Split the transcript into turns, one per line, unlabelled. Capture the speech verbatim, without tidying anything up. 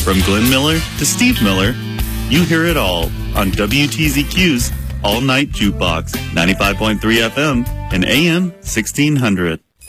From Glenn Miller to Steve Miller, you hear it all on W T Z Q's All Night Jukebox, ninety-five point three F M and A M sixteen hundred.